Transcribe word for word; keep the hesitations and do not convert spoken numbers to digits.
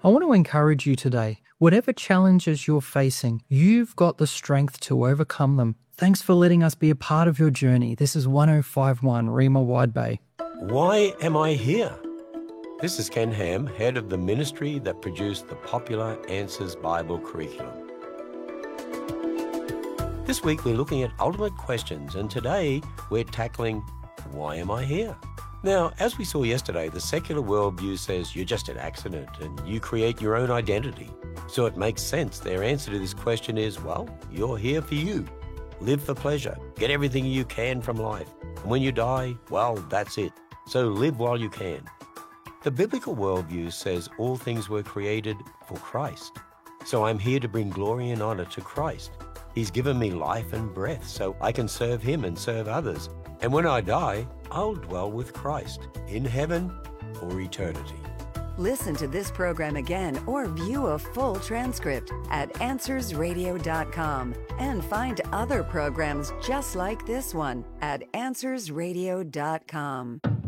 I want to encourage you today. Whatever challenges you're facing, you've got the strength to overcome them. Thanks for letting us be a part of your journey. This is one oh five point one Rima Wide Bay. Why am I here? This is Ken Ham, head of the ministry that produced the popular Answers Bible curriculum. This week we're looking at ultimate questions, and today we're tackling, why am I here? Now, as we saw yesterday, the secular worldview says you're just an accident and you create your own identity. So it makes sense. Their answer to this question is, well, you're here for you. Live for pleasure. Get everything you can from life. And when you die, well, that's it. So live while you can. The biblical worldview says all things were created for Christ. So I'm here to bring glory and honor to Christ. He's given me life and breath so I can serve Him and serve others. And when I die, I'll dwell with Christ in heaven for eternity. Listen to this program again or view a full transcript at answers radio dot com and find other programs just like this one at answers radio dot com.